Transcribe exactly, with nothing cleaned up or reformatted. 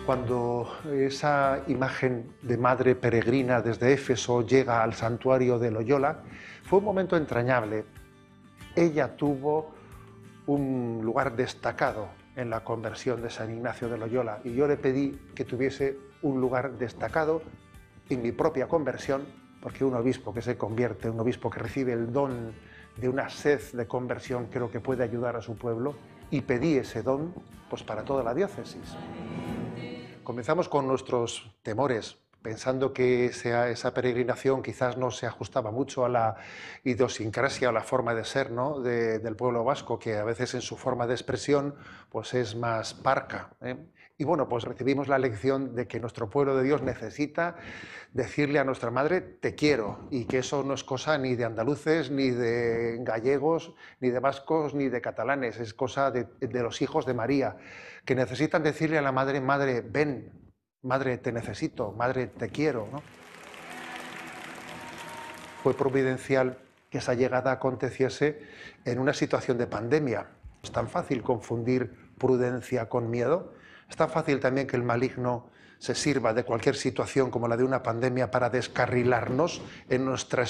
Cuando esa imagen de madre peregrina desde Éfeso llega al santuario de Loyola, fue un momento entrañable. Ella tuvo un lugar destacado en la conversión de San Ignacio de Loyola y yo le pedí que tuviese un lugar destacado en mi propia conversión, porque un obispo que se convierte, un obispo que recibe el don de una sed de conversión, creo que puede ayudar a su pueblo, y pedí ese don pues, para toda la diócesis. Comenzamos con nuestros temores, pensando que esa, esa peregrinación quizás no se ajustaba mucho a la idiosincrasia o la forma de ser, ¿no?, de, del pueblo vasco, que a veces en su forma de expresión pues es más parca, ¿eh? Y bueno, pues recibimos la lección de que nuestro pueblo de Dios necesita decirle a nuestra madre te quiero, y que eso no es cosa ni de andaluces, ni de gallegos, ni de vascos, ni de catalanes, es cosa de, de los hijos de María, que necesitan decirle a la madre, madre, ven, madre, te necesito, madre, te quiero, ¿no? Fue providencial que esa llegada aconteciese en una situación de pandemia. Es tan fácil confundir prudencia con miedo. Es tan fácil también que el maligno se sirva de cualquier situación como la de una pandemia para descarrilarnos en nuestra